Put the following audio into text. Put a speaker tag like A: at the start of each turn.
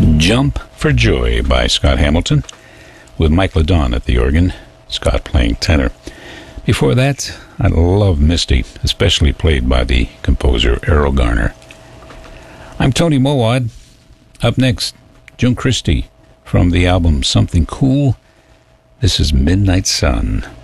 A: Jump for Joy by Scott Hamilton, with Mike LeDon at the organ, Scott playing tenor. Before that, I love Misty, especially played by the composer Errol Garner. I'm Tony Mowad. Up next, June Christy from the album Something Cool. This is Midnight Sun.